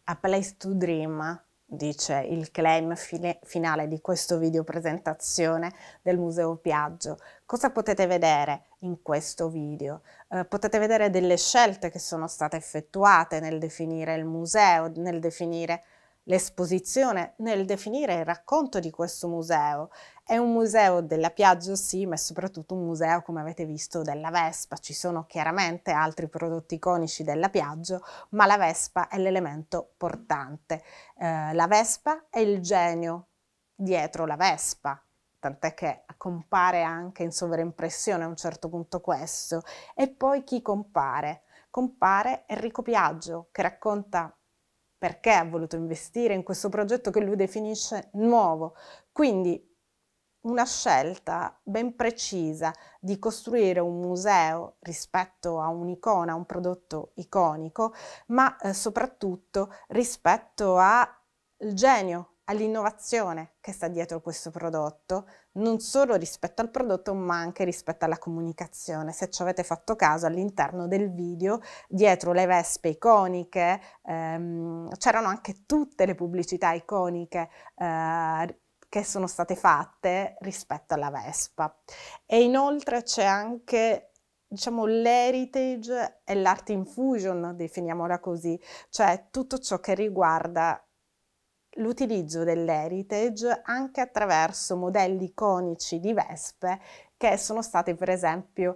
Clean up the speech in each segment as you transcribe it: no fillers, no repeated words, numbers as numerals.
A place to dream, dice il claim finale di questo video presentazione del Museo Piaggio. Cosa potete vedere in questo video? Potete vedere delle scelte che sono state effettuate nel definire il museo, nel definire l'esposizione, nel definire il racconto di questo museo. È un museo della Piaggio, sì, ma è soprattutto un museo, come avete visto, della Vespa. Ci sono chiaramente altri prodotti iconici della Piaggio, ma la Vespa è l'elemento portante. La Vespa è il genio dietro la Vespa, tant'è che compare anche in sovraimpressione a un certo punto questo. E poi chi compare? Compare Enrico Piaggio, che racconta perché ha voluto investire in questo progetto che lui definisce nuovo. Quindi una scelta ben precisa di costruire un museo rispetto a un'icona, a un prodotto iconico, ma soprattutto rispetto al genio, all'innovazione che sta dietro questo prodotto, non solo rispetto al prodotto ma anche rispetto alla comunicazione. Se ci avete fatto caso, all'interno del video, dietro le vespe iconiche, c'erano anche tutte le pubblicità iconiche che sono state fatte rispetto alla Vespa. E inoltre c'è anche, diciamo, l'heritage e l'art infusion, definiamola così, cioè tutto ciò che riguarda l'utilizzo dell'heritage anche attraverso modelli iconici di vespe che sono state per esempio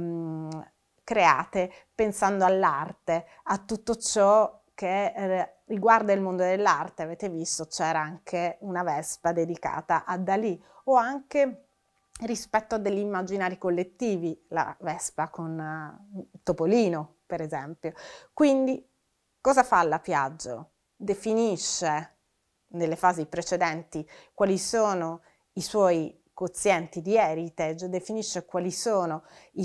create pensando all'arte, a tutto ciò che riguarda il mondo dell'arte. Avete visto, c'era anche una vespa dedicata a Dalì, o anche rispetto a degli immaginari collettivi, la vespa con Topolino, per esempio. Quindi cosa fa la Piaggio? Definisce nelle fasi precedenti quali sono i suoi quozienti di heritage, definisce quali sono il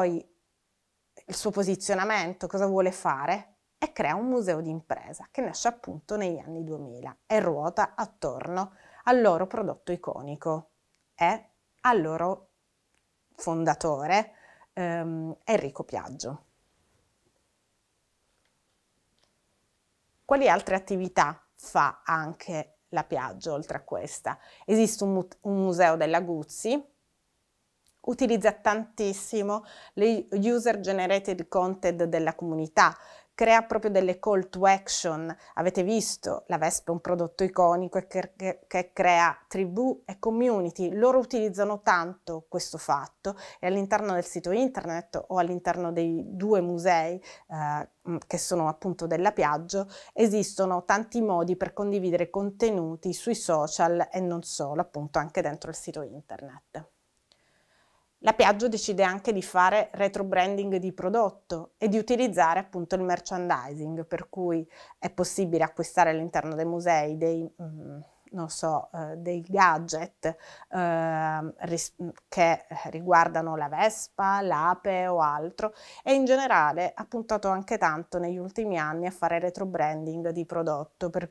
suo posizionamento, cosa vuole fare, e crea un museo di impresa che nasce appunto negli anni 2000 e ruota attorno al loro prodotto iconico e al loro fondatore Enrico Piaggio. Quali altre attività fa anche la Piaggio oltre a questa? Esiste un museo della Guzzi, utilizza tantissimo le user generated content della comunità, crea proprio delle call to action. Avete visto, la Vespa è un prodotto iconico che crea tribù e community. Loro utilizzano tanto questo fatto e all'interno del sito internet o all'interno dei due musei che sono appunto della Piaggio esistono tanti modi per condividere contenuti sui social e non solo, appunto anche dentro il sito internet. La Piaggio decide anche di fare retro branding di prodotto e di utilizzare appunto il merchandising, per cui è possibile acquistare all'interno dei musei dei, non so, dei gadget che riguardano la Vespa, l'Ape o altro, e in generale ha puntato anche tanto negli ultimi anni a fare retro branding di prodotto, per